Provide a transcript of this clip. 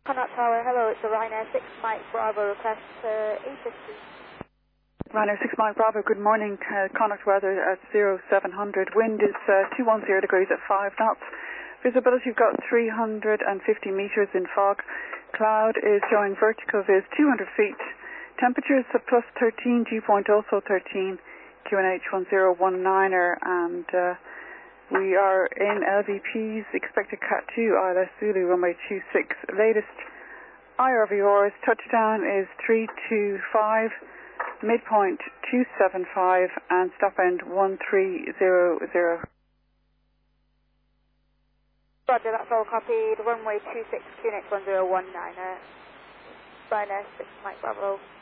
Connaught Tower, hello, it's the Ryanair 6 Mike Bravo request A50. Ryanair 6 Mike Bravo, good morning. Connaught weather at 0700. Wind is 210 degrees at 5 knots. Visibility, you've got 350 metres in fog. Cloud is showing vertical viz 200 feet. Temperature is plus 13, dew point also 13. QNH 1019er, and we are in LVP's expected Cat 2 ILS Zulu runway 26. Latest IRVR's touchdown is 325, midpoint 275, and stop end 1300. Roger, that's all copied. Runway 26, QNH 1019er. Ryanair 6 Mike Bravo.